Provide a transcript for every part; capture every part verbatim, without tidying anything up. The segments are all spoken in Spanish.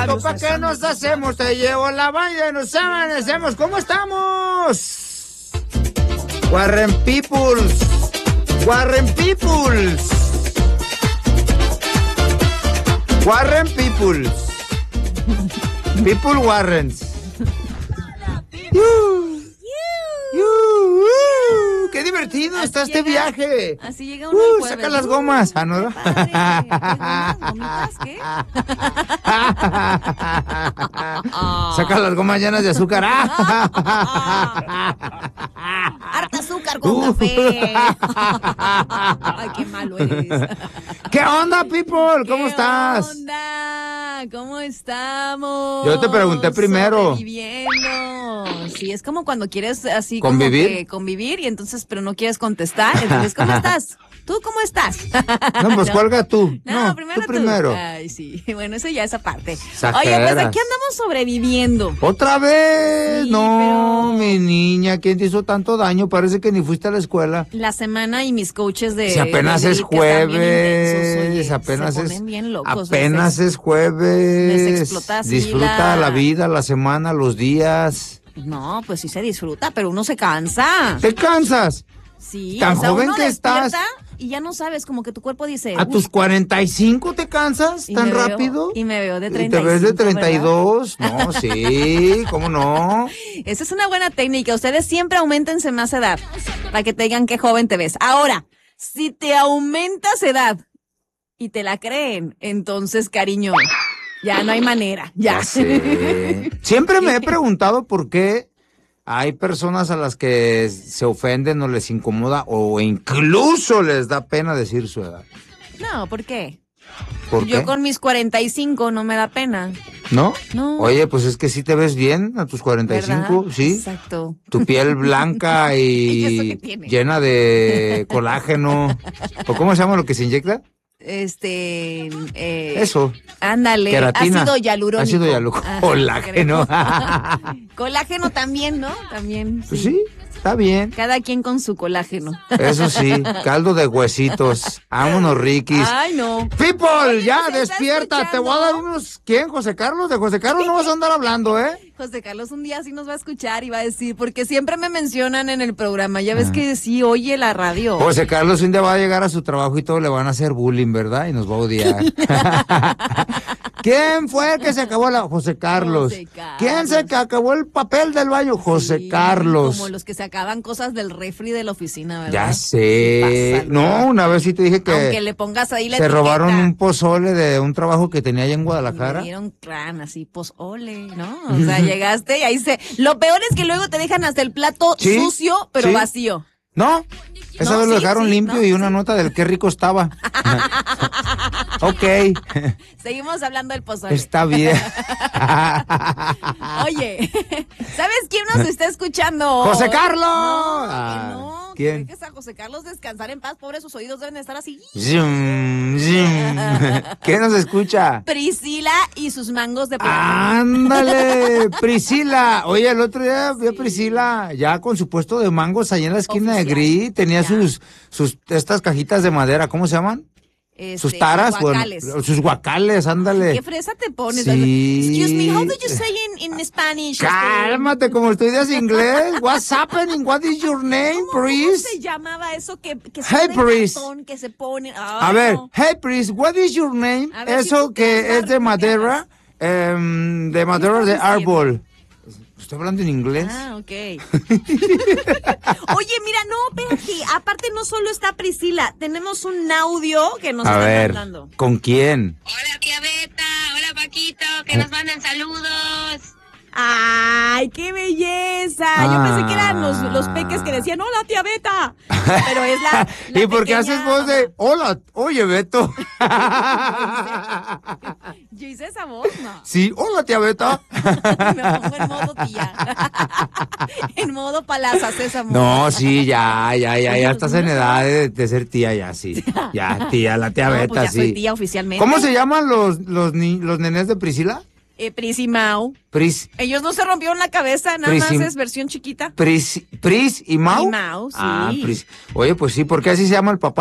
¿Para qué nos hacemos? Te llevo la vaina y nos amanecemos. ¿Cómo estamos? Warren Peoples. Warren Peoples. Warren Peoples. People Warrens. You. You. ¡Qué divertido así está llega, este viaje! Así llega uno uh, al saca las gomas. Ah, ¿no? ¿Gomitas qué? Saca las gomas llenas de azúcar. Harta azúcar con uh. café. Ay, qué malo eres. ¿Qué onda, people? ¿Cómo ¿Qué estás? ¿Qué onda? ¿Cómo estamos? Yo te pregunté primero. Sobreviviendo. Sí, es como cuando quieres así ¿Convivir? como que convivir y entonces, pero no quieres contestar. Entonces, ¿cómo estás? ¿Tú cómo estás? No, pues no. Cuelga tú. No, no primero tú primero. Tú. Ay, sí. Bueno, eso ya es aparte. Exageras. Oye, pues aquí andamos sobreviviendo. ¿Otra vez? Sí, no, pero... mi niña, ¿quién te hizo tanto daño? Parece que ni fuiste a la escuela. La semana y mis coaches de... Si apenas de es jueves. Intensos, oye, apenas se es... ponen bien locos. Apenas les, es jueves. Les explota así Disfruta la... la vida, la semana, los días. No, pues sí se disfruta, pero uno se cansa. ¿Te cansas? Sí. Tan o sea, joven uno que estás. Y ya no sabes, como que tu cuerpo dice... ¿A tus cuarenta y cinco te cansas tan rápido? Veo, y me veo de treinta y cinco, ¿Y te ves de treinta y dos? ¿verdad? No, sí, ¿cómo no? Esa es una buena técnica. Ustedes siempre aumentense más edad para que te digan qué joven te ves. Ahora, si te aumentas edad y te la creen, entonces, cariño, ya no hay manera. Ya, ya sé. Siempre me he preguntado por qué hay personas a las que se ofenden o les incomoda o incluso les da pena decir su edad. No, ¿por qué? ¿Por Yo qué? con mis cuarenta y cinco no me da pena. ¿No? No. Oye, pues es que sí te ves bien a tus cuarenta y cinco, ¿verdad? sí. Exacto. Tu piel blanca y, ¿Y llena de colágeno. ¿O cómo se llama lo que se inyecta? Este, eh, eso. Ándale, queratina. ácido hialurónico. Ácido hialurónico. Colágeno. Colágeno también, ¿no? También. Sí. Pues sí, está bien. Cada quien con su colágeno. Eso sí, caldo de huesitos. Vámonos, Riquis. Ay, no. People, Oye, ya ¿se está despierta. Te voy a dar unos. ¿Quién? José Carlos. De José Carlos no vas a andar hablando, ¿eh? José Carlos un día sí nos va a escuchar y va a decir, porque siempre me mencionan en el programa, ya ves que sí oye la radio. José Carlos un día va a llegar a su trabajo y todo le van a hacer bullying, ¿verdad? Y nos va a odiar. ¿Quién fue el que se acabó la... José Carlos. José Carlos. ¿Quién se que acabó el papel del baño? José Sí, Carlos. Como los que se acaban cosas del refri de la oficina, ¿verdad? Ya sé. Sí, no, una vez sí te dije que... Aunque le pongas ahí la se etiqueta. robaron un pozole de un trabajo que tenía allá en Guadalajara. Y me dieron clan, así, pozole, ¿no? O sea, llegaste y ahí se... Lo peor es que luego te dejan hasta el plato ¿Sí? sucio, pero ¿Sí? vacío. No, esa No, vez lo sí, dejaron sí, limpio no, y una sí. nota del qué rico estaba. Ok. Seguimos hablando del pozole. Está bien. Oye, ¿sabes quién nos está escuchando? ¡José Carlos! No, que Ah, no. ¿quién? Que dejes a José Carlos descansar en paz. Pobre, sus oídos deben estar así. Zoom, zoom. ¿Quién nos escucha? Priscila y sus mangos de plata. ¡Ándale! Priscila. Oye, el otro día vi a Priscila ya con su puesto de mangos allá en la esquina Oficial, de Gris. Tenía ya. sus, sus, estas cajitas de madera, ¿cómo se llaman? Este, sus taras, guacales. bueno, sus guacales, ándale. ¿Qué fresa te pones? Sí. Excuse me, how did you say in, in Spanish? Cálmate, como estudias inglés. What's happening? What is your name, ¿Cómo, Pris? ¿Cómo se llamaba eso que, que Hey, son de Pris. cartón, que se ponen? Ay, A ver, no. hey, Pris, what is your name? A ver, si Eso tú que quieres es dar, de ¿tú madera, em, de madera estás de diciendo? árbol. Estoy hablando en inglés. Ah, ok. Oye, mira, no, espérate. Aparte, no solo está Priscila, tenemos un audio que nos A están ver, mandando. ¿con quién? Hola tía Beta, hola Paquito, que nos mandan saludos. ¡Ay, qué belleza! Yo pensé que eran los, los peques que decían, hola, tía Beta. Pero es la, la ¿Y por qué pequeña haces voz de, mamá. hola, oye, Beto? Yo hice esa voz, ¿no? Sí, hola, tía Beta. Me pongo en modo tía. En modo palazas, esa modo. No, sí, ya, ya, ya, ya estás en edad de, de ser tía, ya, sí. Ya, tía, la tía No, Beta, pues ya sí. soy tía oficialmente. ¿Cómo se llaman los, los, ni, los nenes de Priscila? Eh, Pris y Mau. Pris, Ellos no se rompieron la cabeza, nada Pris y- más es versión chiquita. Pris, Pris y Mau. Y Mau, sí. Ah, Pris. Oye, pues sí, ¿por qué así se llama el papá?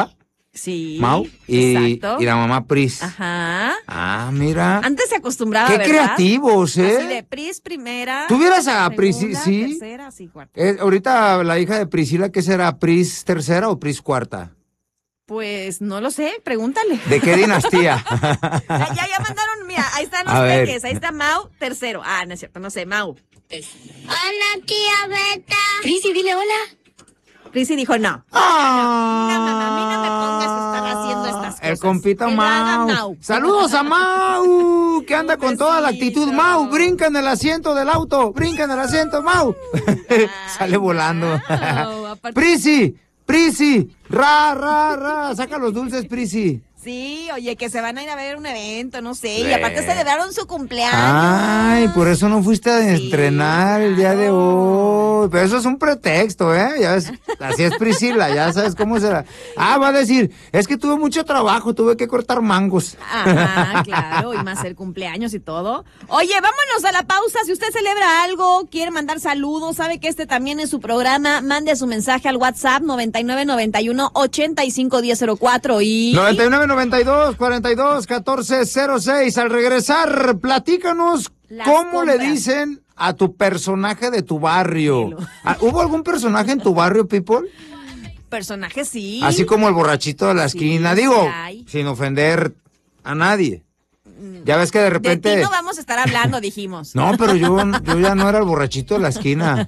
Sí. Mau. Y, exacto. y la mamá Pris. Ajá. Ah, mira. Antes se acostumbraba, Qué ¿verdad? creativos, ¿eh? Así de Pris primera. ¿Tuvieras a Pris, segunda, sí? tercera, sí, cuarta. Eh, ahorita la hija de Priscila, ¿qué será? ¿Pris tercera o Pris cuarta? Pues no lo sé, pregúntale. ¿De qué dinastía? ya, ya, ya mandaron, mira, ahí están los A ver. peques, ahí está Mau, tercero. Ah, no es cierto, no sé, Mau. Hola, tía Beta. Prisi, dile hola. Prisi dijo no. Ah, No, mamá, a mí no me pongas a estar haciendo estas cosas. El compita Que lo haga Mau. Mau. Saludos a Mau, que anda con toda la actitud. Pobrecito. Mau, brinca en el asiento del auto, brinca en el asiento, Mau. Sale volando. Mau, aparte- Prisi, Prisi, ra, ra, ra, saca los dulces, Prisi. Sí, oye, que se van a ir a ver un evento, no sé, y aparte celebraron su cumpleaños. Ay, por eso no fuiste a Sí, estrenar el día de claro. hoy. Pero eso es un pretexto, ¿eh? Ya ves, así es Priscila, ya sabes cómo será. Ah, va a decir, es que tuve mucho trabajo, tuve que cortar mangos. Ajá, claro, y más el cumpleaños y todo. Oye, vámonos a la pausa. Si usted celebra algo, quiere mandar saludos, sabe que este también es su programa, mande su mensaje al WhatsApp noventa y nueve noventa y uno ochenta y cinco diez cero cuatro y... noventa y nueve noventa y dos cuarenta y dos catorce cero seis. Al regresar, platícanos Las cómo le compras. dicen a tu personaje de tu barrio. Dilo. Ah, ¿hubo algún personaje en tu barrio, people? Personaje sí. Así como el borrachito de la Sí, esquina, sí digo, hay. sin ofender a nadie. Ya ves que de De repente... ti no vamos a estar hablando, dijimos. No, pero yo, yo ya no era el borrachito de la esquina.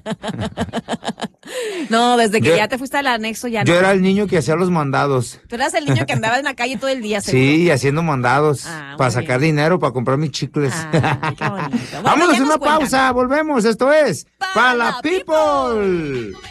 No, desde que Yo- ya te fuiste al anexo ya Yo no. era el niño que hacía los mandados. Tú eras el niño que andaba en la calle todo el día, seguro. Sí, haciendo mandados. Ah, muy para sacar bien. dinero, para comprar mis chicles. Ay, qué bonito. Bueno, Vámonos ya a una nos cuentan. pausa, volvemos. Esto es Pa' Pa' la la People.